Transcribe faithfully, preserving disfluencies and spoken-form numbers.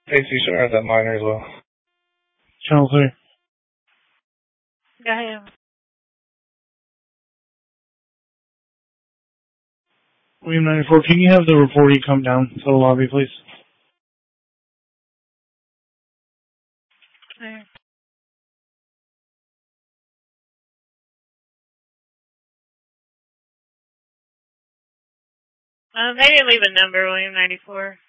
Hey, you should have that minor as well. Channel three. Go ahead. William ninety-four, can you have the reportee come down to the lobby, please? Okay. Uh, maybe leave a number, William ninety-four.